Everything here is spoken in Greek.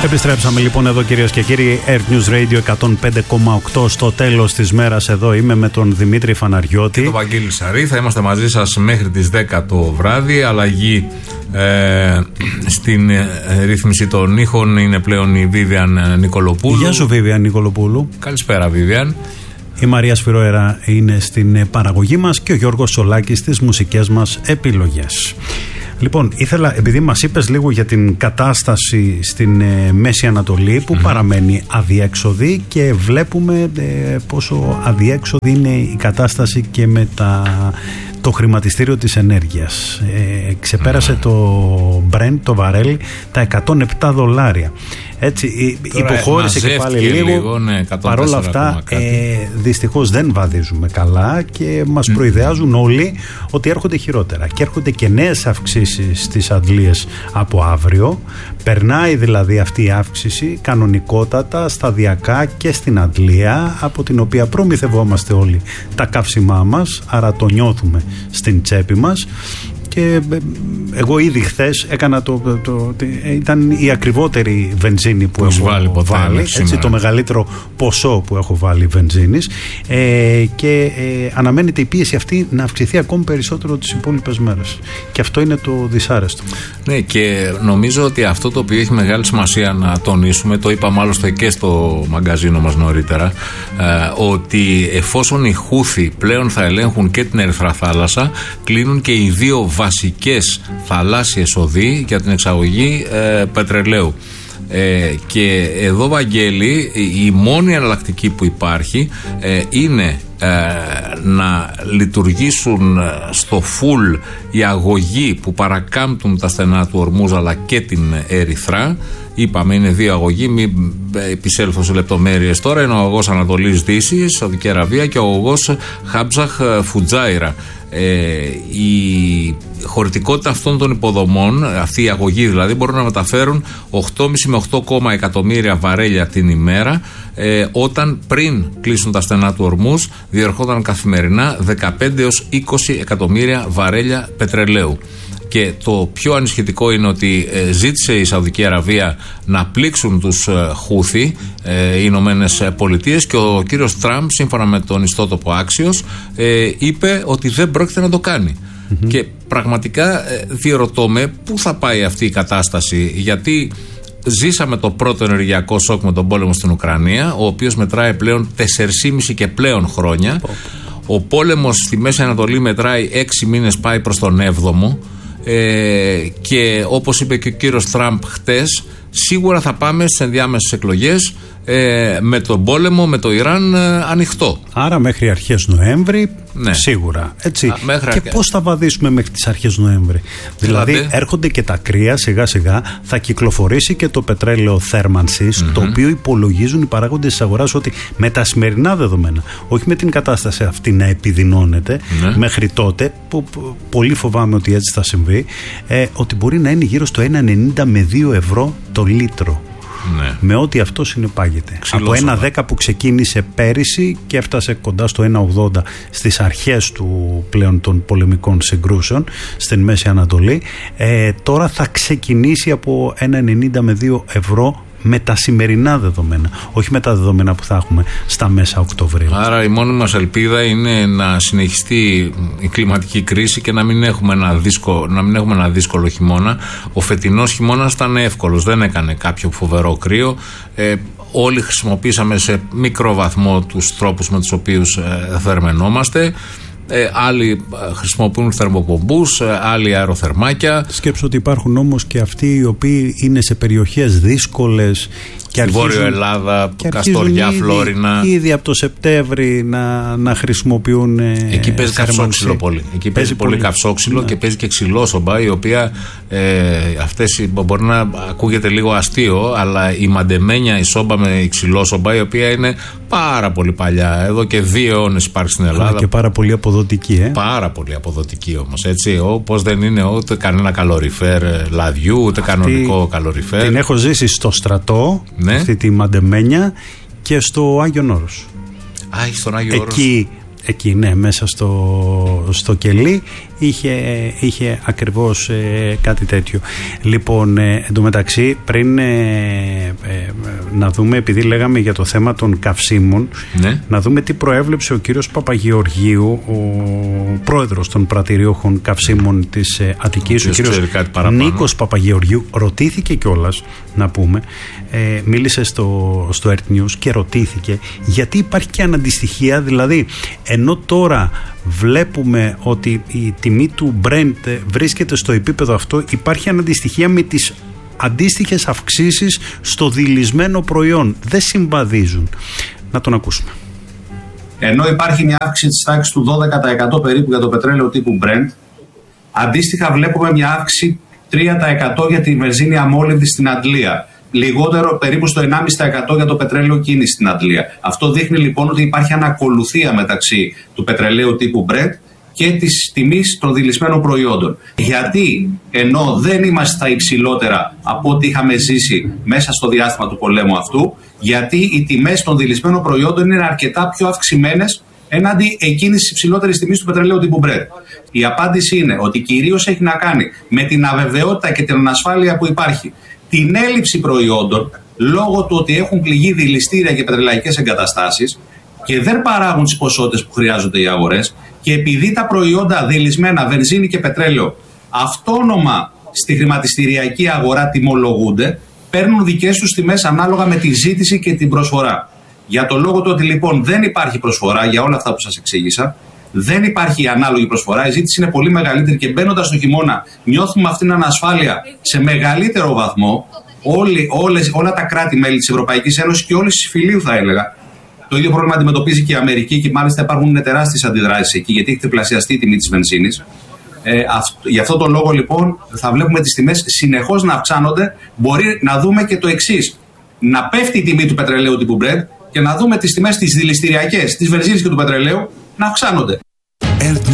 Επιστρέψαμε λοιπόν εδώ, κυρίες και κύριοι. Air News Radio 105,8 στο τέλος της μέρας. Εδώ είμαι με τον Δημήτρη Φαναριώτη και τον Βαγγέλη Σαρή. Θα είμαστε μαζί σας μέχρι τις 10 το βράδυ. Αλλαγή στην ρύθμιση των ήχων είναι πλέον η Βίβιαν Νικολοπούλου. Γεια σου, Βίβιαν Νικολοπούλου. Καλησπέρα, Βίβιαν. Η Μαρία Σφυρόερα είναι στην παραγωγή μας και ο Γιώργος Σολάκης στις μουσικές μας επιλογές. Λοιπόν, ήθελα, επειδή μας είπες λίγο για την κατάσταση στην Μέση Ανατολή που παραμένει αδιέξοδη, και βλέπουμε πόσο αδιέξοδη είναι η κατάσταση και με το χρηματιστήριο της ενέργειας. Ξεπέρασε το Brent, το βαρέλι, τα $107. Έτσι, υποχώρησε και πάλι λίγο. Ναι, παρ' όλα αυτά, δυστυχώς δεν βαδίζουμε καλά και μας προειδεάζουν όλοι ότι έρχονται χειρότερα. Και έρχονται και νέες αυξήσεις στις αντλίες από αύριο. Περνάει δηλαδή αυτή η αύξηση κανονικότατα, σταδιακά και στην αντλία, από την οποία προμηθευόμαστε όλοι τα καύσιμά μας, άρα το νιώθουμε στην τσέπη μας. Και εγώ ήδη χθες έκανα ήταν η ακριβότερη βενζίνη που έχω βάλει, έτσι, το μεγαλύτερο ποσό που έχω βάλει βενζίνης, και αναμένεται η πίεση αυτή να αυξηθεί ακόμη περισσότερο τις υπόλοιπες μέρες, και αυτό είναι το δυσάρεστο. Ναι, και νομίζω ότι αυτό το οποίο έχει μεγάλη σημασία να τονίσουμε, το είπαμε άλλωστε και στο μαγκαζίνο μας νωρίτερα, ότι εφόσον οι Χούθοι πλέον θα ελέγχουν και την Ερυθρά Θάλασσα, κλείνουν και οι δύο βασικές θαλάσσιες οδοί για την εξαγωγή πετρελαίου. Και εδώ, Βαγγέλη, η μόνη εναλλακτική που υπάρχει είναι να λειτουργήσουν στο φουλ οι αγωγοί που παρακάμπτουν τα στενά του Ορμούζ αλλά και την Ερυθρά. Είπαμε, είναι δύο αγωγοί, μην επισέλθω σε λεπτομέρειες τώρα. Είναι ο αγωγός Ανατολής Δύσης, Σαουδική Αραβία, και ο αγωγός Χάμπζαχ Φουτζάιρα. Η χωρητικότητα αυτών των υποδομών, αυτή η αγωγή δηλαδή, μπορούν να μεταφέρουν 8,5 με 8 εκατομμύρια βαρέλια την ημέρα, όταν πριν κλείσουν τα στενά του Ορμούζ διερχόταν καθημερινά 15 έως 20 εκατομμύρια βαρέλια πετρελαίου. Και το πιο ανησυχητικό είναι ότι ζήτησε η Σαουδική Αραβία να πλήξουν τους Χούθη, οι Ηνωμένες Πολιτείες, και ο κύριος Τραμπ, σύμφωνα με τον ιστότοπο Axios, είπε ότι δεν πρόκειται να το κάνει. Και πραγματικά διερωτώ με πού θα πάει αυτή η κατάσταση, γιατί ζήσαμε το πρώτο ενεργειακό σοκ με τον πόλεμο στην Ουκρανία, ο οποίος μετράει πλέον 4,5 και πλέον χρόνια. Ο πόλεμος στη Μέση Ανατολή μετράει 6 μήνες, πάει προς τον 7ο. Και όπως είπε και ο κύριος Τραμπ χτες, σίγουρα θα πάμε στις ενδιάμεσες εκλογές με τον πόλεμο με το Ιράν ανοιχτό. Άρα μέχρι αρχές Νοέμβρη, ναι, σίγουρα. Έτσι. Και πώς θα βαδίσουμε μέχρι τις αρχές Νοέμβρη? Δηλαδή έρχονται και τα κρύα σιγά σιγά, θα κυκλοφορήσει και το πετρέλαιο θέρμανσης, το οποίο υπολογίζουν οι παράγοντες της αγοράς ότι με τα σημερινά δεδομένα, όχι με την κατάσταση αυτή να επιδεινώνεται μέχρι τότε, που πολύ φοβάμαι ότι έτσι θα συμβεί, ότι μπορεί να είναι γύρω στο 1,90 με 2 ευρώ το λίτρο. Ναι. Με ό,τι αυτό συνεπάγεται. Από 1,10 που ξεκίνησε πέρυσι και έφτασε κοντά στο 1,80 στις αρχές του πλέον των πολεμικών συγκρούσεων στην Μέση Ανατολή, τώρα θα ξεκινήσει από 1,90 με 2 ευρώ με τα σημερινά δεδομένα, όχι με τα δεδομένα που θα έχουμε στα μέσα Οκτωβρίου. Άρα η μόνη μας ελπίδα είναι να συνεχιστεί η κλιματική κρίση και να μην έχουμε ένα δύσκολο χειμώνα. Ο φετινός χειμώνας ήταν εύκολος, δεν έκανε κάποιο φοβερό κρύο. Όλοι χρησιμοποίησαμε σε μικρό βαθμό τους τρόπους με τους οποίους θερμαινόμαστε. Άλλοι χρησιμοποιούν θερμοπομπούς, άλλοι αεροθερμάκια. Σκέψω ότι υπάρχουν όμως και αυτοί οι οποίοι είναι σε περιοχές δύσκολες και στη Βόρειο Ελλάδα, Καστοριά, Φλόρινα. Ήδη από το Σεπτέμβρη να χρησιμοποιούν. Εκεί παίζει καυσόξυλο πολύ. Εκεί παίζει πολύ καυσόξυλο, και παίζει και ξυλόσομπα, η οποία αυτές μπορεί να ακούγεται λίγο αστείο, αλλά η μαντεμένια, η σόμπα με η ξυλόσομπα, η οποία είναι πάρα πολύ παλιά. Εδώ και 2 αιώνες υπάρχει στην Ελλάδα. Αλλά και πάρα πολύ αποδοτική. Πάρα πολύ αποδοτική όμως. Έτσι, όπως δεν είναι ούτε κανένα καλοριφέρ λαδιού, ούτε κανονικό καλοριφέρ. Την έχω ζήσει στο στρατό, αυτή τη μαντεμένια, και στο Άγιον Όρος. Στον Άγιο Όρος. Εκεί, ναι, μέσα στο κελί, είχε ακριβώς κάτι τέτοιο. Λοιπόν, εντωμεταξύ πριν να δούμε, επειδή λέγαμε για το θέμα των καυσίμων, ναι, να δούμε τι προέβλεψε ο κύριος Παπαγεωργίου, ο πρόεδρος των πρατηριούχων καυσίμων της Αττικής, ο κύριος Νίκος Παπαγεωργίου. Ρωτήθηκε κιόλας, να πούμε, μίλησε στο Earth News και ρωτήθηκε γιατί υπάρχει και αναντιστοιχεία, δηλαδή ενώ τώρα βλέπουμε ότι η τιμή του Brent βρίσκεται στο επίπεδο αυτό, υπάρχει αναντιστοιχεία με τις αντίστοιχες αυξήσεις στο δειλισμένο προϊόν. Δεν συμβαδίζουν. Να τον ακούσουμε. Ενώ υπάρχει μια αύξηση της τάξης του 12% περίπου για το πετρέλαιο τύπου Brent, αντίστοιχα βλέπουμε μια αύξηση 3% για τη βενζίνη αμόλυντη στην Αντλία. Λιγότερο, περίπου στο 1,5% για το πετρέλαιο κίνηση στην Αντλία. Αυτό δείχνει λοιπόν ότι υπάρχει ανακολουθία μεταξύ του πετρελαίου τύπου Brent και της τιμής των δειλισμένων προϊόντων. Γιατί ενώ δεν είμαστε στα υψηλότερα από ό,τι είχαμε ζήσει μέσα στο διάστημα του πολέμου αυτού, γιατί οι τιμές των δειλισμένων προϊόντων είναι αρκετά πιο αυξημένες έναντι εκείνης της υψηλότερης τιμής του πετρελαίου τύπου Brent. Η απάντηση είναι ότι κυρίως έχει να κάνει με την αβεβαιότητα και την ανασφάλεια που υπάρχει, την έλλειψη προϊόντων λόγω του ότι έχουν πληγεί δειλιστήρια και πετρελαϊκές εγκαταστάσεις και δεν παράγουν τις ποσότητες που χρειάζονται οι αγορές, και επειδή τα προϊόντα δειλισμένα, βενζίνη και πετρέλαιο, αυτόνομα στη χρηματιστηριακή αγορά τιμολογούνται, παίρνουν δικές τους τιμές ανάλογα με τη ζήτηση και την προσφορά. Για το λόγο του ότι λοιπόν δεν υπάρχει προσφορά για όλα αυτά που σας εξήγησα, δεν υπάρχει ανάλογη προσφορά, η ζήτηση είναι πολύ μεγαλύτερη και μπαίνοντας στο χειμώνα νιώθουμε αυτήν την ανασφάλεια σε μεγαλύτερο βαθμό όλα τα κράτη-μέλη της Ευρωπαϊκής Ένωσης και όλες τις φιλίου, θα έλεγα. Το ίδιο πρόβλημα αντιμετωπίζει και η Αμερική και μάλιστα υπάρχουν τεράστιες αντιδράσεις εκεί, γιατί έχει τριπλασιαστεί η τιμή της βενζίνης. Γι' αυτό τον λόγο λοιπόν θα βλέπουμε τις τιμές συνεχώς να αυξάνονται. Μπορεί να δούμε και το εξής: να πέφτει η τιμή του πετρελαίου τύπου Brent και να δούμε τις τιμές της δηληστηριακές, της βενζίνης και του πετρελαίου να αυξάνονται.